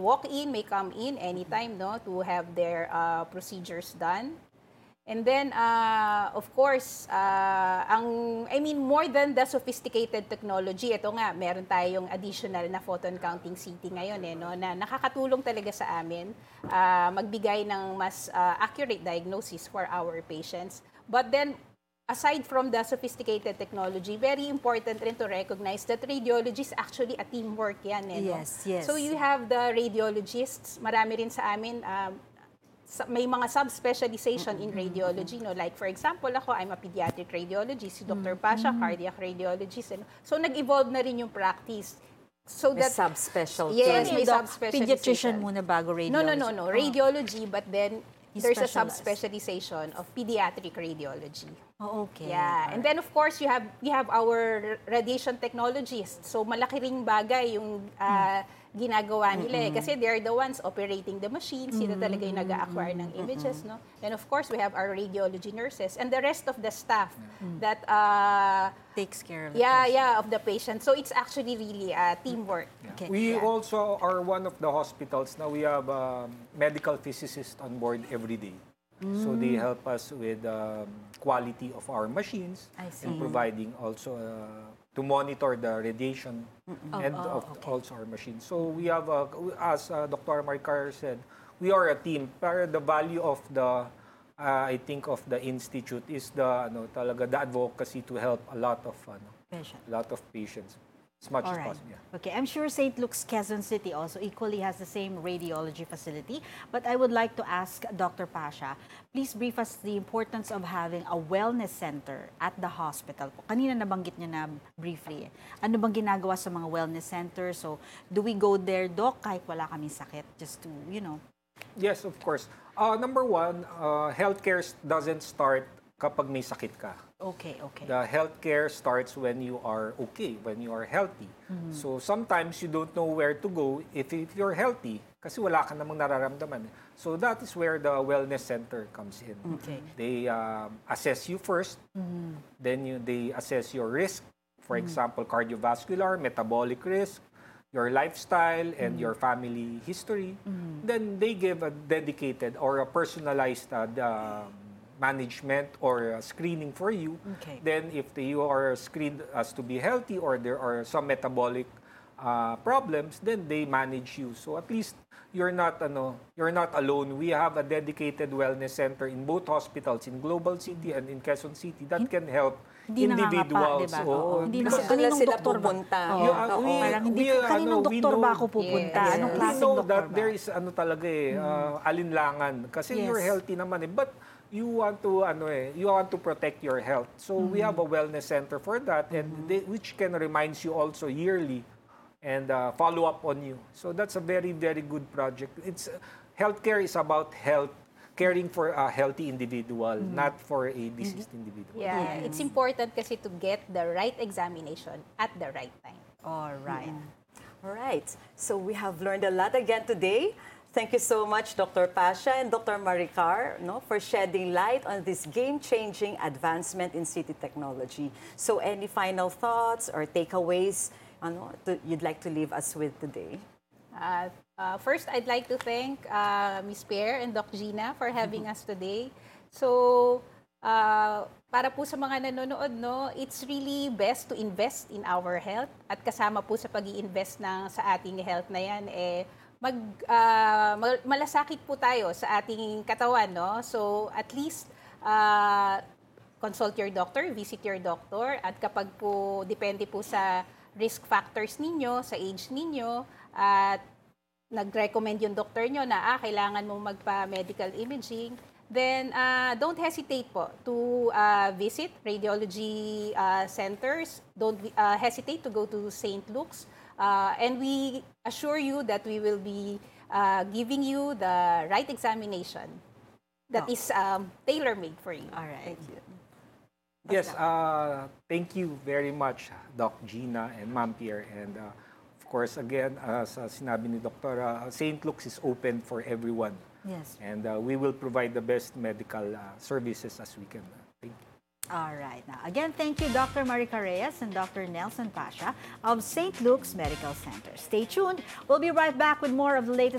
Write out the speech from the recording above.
walk-in, may come in anytime, no, to have their procedures done. And then, of course, more than the sophisticated technology, ito nga, meron tayong additional na photon counting CT ngayon, no, na nakakatulong talaga sa amin magbigay ng mas accurate diagnosis for our patients. But then, aside from the sophisticated technology, very important rin to recognize that radiology is actually a teamwork yan. No? Yes, yes. So you have the radiologists, marami rin sa amin, may mga subspecialization in radiology, no? Like for example, I'm a pediatric radiologist, si Dr. Pasha, cardiac radiologist. So nag-evolve na rin yung practice. So may that subspecialty. Yes, may subspecialization. Pediatrician muna bago radiology. No. Radiology, but then there's a subspecialization of pediatric radiology. Oh, okay. Yeah. And then of course, you have our radiation technologists. So malaki ring bagay yung ginagawa nila kasi they're the ones operating the machines, sila talaga yung nag-acquire ng images, no? And of course, we have our radiology nurses and the rest of the staff that takes care of of the patient. So it's actually really teamwork. Okay. We also are one of the hospitals now. We have medical physicists on board every day. So they help us with quality of our machines and providing also to monitor the radiation and also our machines. So we have, as Dr. Maricar said, we are a team. Pero the value of the, I think of the institute is the advocacy to help a lot of patients. As much as possible. Yeah. Okay, I'm sure St. Luke's Quezon City also equally has the same radiology facility. But I would like to ask Dr. Pasha, please brief us the importance of having a wellness center at the hospital. Kanina nabanggit niyo na briefly. Ano bang ginagawa sa mga wellness center? So, do we go there, Doc, kahit wala kaming sakit? Just to, Yes, of course. Number one, healthcare doesn't start kapag may sakit ka. Okay. The healthcare starts when you are okay, when you are healthy. So sometimes you don't know where to go if you're healthy kasi wala ka namang nararamdaman. So that is where the wellness center comes in. Okay. They assess you first, then they assess your risk. For example, cardiovascular, metabolic risk, your lifestyle, and your family history. Then they give a dedicated or a personalized management or screening for you. Okay. Then if you are screened as to be healthy or there are some metabolic problems, then they manage you. So at least you're not alone. We have a dedicated wellness center in both hospitals, in Global City and in Quezon City, that can help individuals. Hindi na kaninong doktor pupunta. Parang hindi kaninong doktor ba ako pupunta? Anong klaseng doktor ba? We know that there is alinlangan kasi you're healthy naman but you want to protect your health. So we have a wellness center for that, and which can remind you also yearly and follow up on you. So that's a very, very good project. Healthcare is about health, caring for a healthy individual, not for a diseased individual. Yeah, it's important kasi to get the right examination at the right time. All right. All right. So we have learned a lot again today. Thank you so much, Dr. Pasha and Dr. Maricar, for shedding light on this game-changing advancement in CT technology. So any final thoughts or takeaways you'd like to leave us with today? First, I'd like to thank Ms. Pierre and Doc Gina for having us today. So, para po sa mga nanonood, it's really best to invest in our health at kasama po sa pag-i-invest sa ating health na yan, malasakit po tayo sa ating katawan, So, at least, consult your doctor, visit your doctor, at kapag po, depende po sa risk factors ninyo, sa age ninyo, at nag-recommend yung doctor nyo na, kailangan mong magpa-medical imaging, then don't hesitate po to visit radiology centers. Don't hesitate to go to St. Luke's. And we assure you that we will be giving you the right examination that is tailor-made for you. All right. Thank you. Yes, thank you very much, Doc Gina and Ma'am Pierre. And of course, again, as sinabi ni Dr. St. Luke's is open for everyone. Yes. And we will provide the best medical services as we can. Thank you. All right. Now, again, thank you, Dr. Maricar Reyes and Dr. Nelson Pasha of St. Luke's Medical Center. Stay tuned. We'll be right back with more of the latest